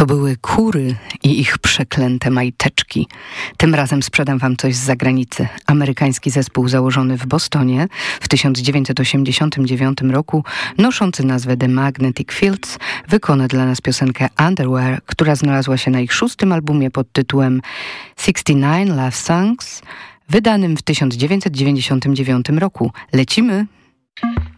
To były kury i ich przeklęte majteczki. Tym razem sprzedam wam coś z zagranicy. Amerykański zespół założony w Bostonie w 1989 roku, noszący nazwę The Magnetic Fields, wykona dla nas piosenkę Underwear, która znalazła się na ich 6. albumie pod tytułem 69 Love Songs, wydanym w 1999 roku. Lecimy!